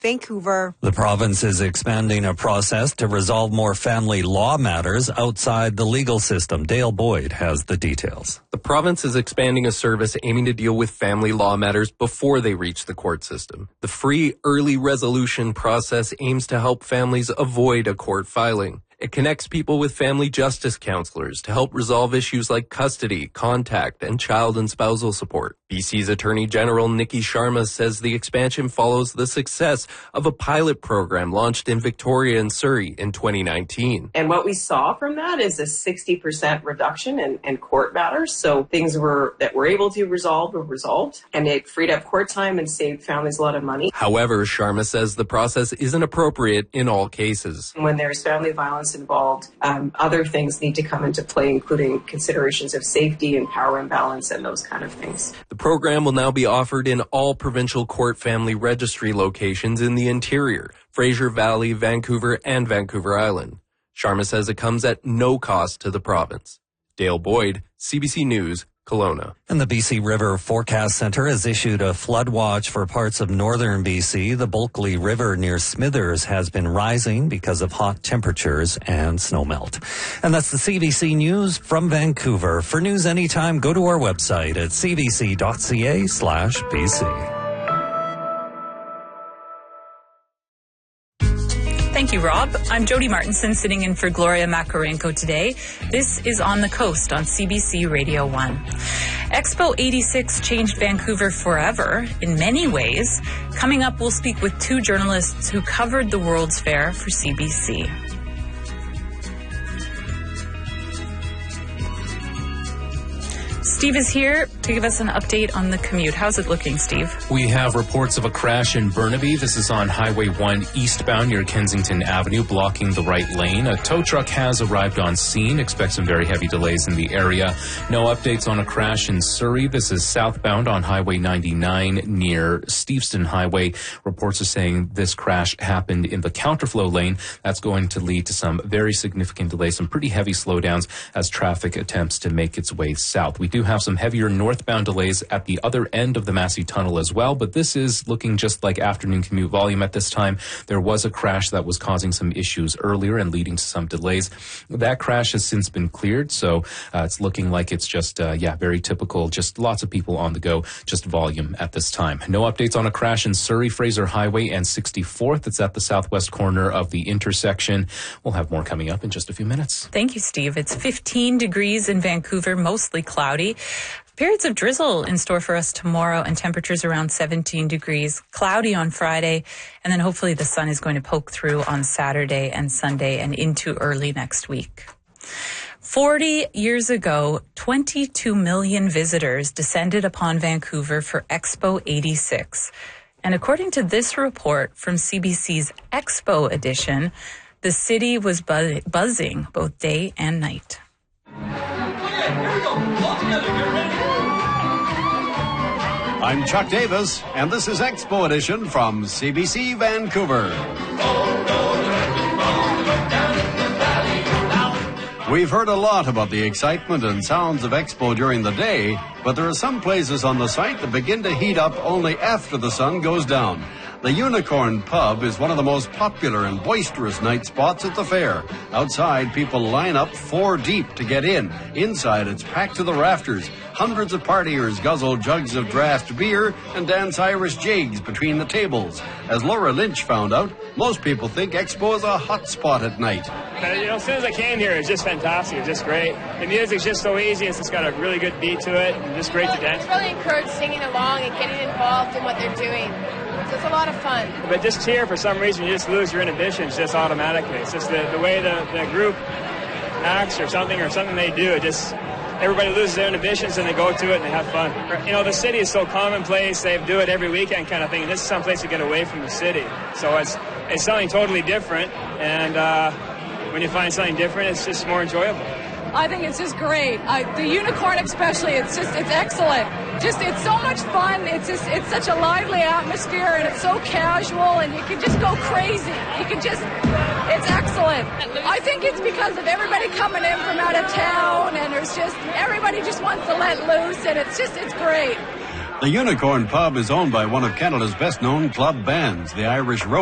Vancouver. The province is expanding a process to resolve more family law matters outside the legal system. Dale Boyd has the details. The province is expanding a service aiming to deal with family law matters before they reach the court system. The free early resolution process aims to help families avoid a court filing. It connects people with family justice counselors to help resolve issues like custody, contact, and child and spousal support. BC's Attorney General Nikki Sharma says the expansion follows the success of a pilot program launched in Victoria and Surrey in 2019. And what we saw from that is a 60% reduction in court matters. So things that were able to resolve were resolved, and it freed up court time and saved families a lot of money. However, Sharma says the process isn't appropriate in all cases. When there's family violence involved, other things need to come into play, including considerations of safety and power imbalance and those kind of things. The program will now be offered in all provincial court family registry locations in the interior, Fraser Valley, Vancouver, and Vancouver Island. Sharma says it comes at no cost to the province. Dale Boyd, CBC News, Kelowna. And the BC River Forecast Centre has issued a flood watch for parts of northern BC. The Bulkley River near Smithers has been rising because of hot temperatures and snowmelt. And that's the CBC News from Vancouver. For news anytime, go to our website at cbc.ca/BC. Thank you, Rob. I'm Jody Martinson, sitting in for Gloria Makarenko today. This is On the Coast on CBC Radio 1. Expo 86 changed Vancouver forever in many ways. Coming up, we'll speak with two journalists who covered the World's Fair for CBC. Steve is here to give us an update on the commute. How's it looking, Steve? We have reports of a crash in Burnaby. This is on Highway 1 eastbound near Kensington Avenue, blocking the right lane. A tow truck has arrived on scene. Expect some very heavy delays in the area. No updates on a crash in Surrey. This is southbound on Highway 99 near Steveston Highway. Reports are saying this crash happened in the counterflow lane. That's going to lead to some very significant delays, some pretty heavy slowdowns as traffic attempts to make its way south. We do have some heavier northbound delays at the other end of the Massey Tunnel as well, but this is looking just like afternoon commute volume at this time. There was a crash that was causing some issues earlier and leading to some delays. That crash has since been cleared, so it's looking like it's just, very typical, just lots of people on the go, just volume at this time. No updates on a crash in Surrey, Fraser Highway and 64th. It's at the southwest corner of the intersection. We'll have more coming up in just a few minutes. Thank you, Steve. It's 15 degrees in Vancouver, mostly cloudy. Periods of drizzle in store for us tomorrow and temperatures around 17 degrees. Cloudy on Friday, and then hopefully the sun is going to poke through on Saturday and Sunday and into early next week. 40 years ago, 22 million visitors descended upon Vancouver for Expo 86. And according to this report from CBC's Expo edition, the city was buzzing both day and night. I'm Chuck Davis, and this is Expo Edition from CBC Vancouver. We've heard a lot about the excitement and sounds of Expo during the day, but there are some places on the site that begin to heat up only after the sun goes down. The Unicorn Pub is one of the most popular and boisterous night spots at the fair. Outside, people line up 4 deep to get in. Inside, it's packed to the rafters. Hundreds of partiers guzzle jugs of draft beer and dance Irish jigs between the tables. As Laura Lynch found out, most people think Expo is a hot spot at night. As soon as I came here, it's just fantastic. It's just great. The music's just so easy. It's just got a really good beat to it and just great to dance. It's really encouraged singing along and getting involved in what they're doing. So it's a lot of fun. But just here, for some reason, you just lose your inhibitions just automatically. It's just the way the group acts or something they do. It just... Everybody loses their inhibitions and they go to it and they have fun. The city is so commonplace. They do it every weekend kind of thing. And this is someplace to get away from the city. So it's something totally different. And when you find something different, it's just more enjoyable. I think it's just great. The Unicorn especially, it's excellent. It's so much fun. It's such a lively atmosphere and it's so casual and you can just go crazy. It's excellent. I think it's because of everybody coming in from out of town and everybody just wants to let loose and it's great. The Unicorn Pub is owned by one of Canada's best-known club bands, the Irish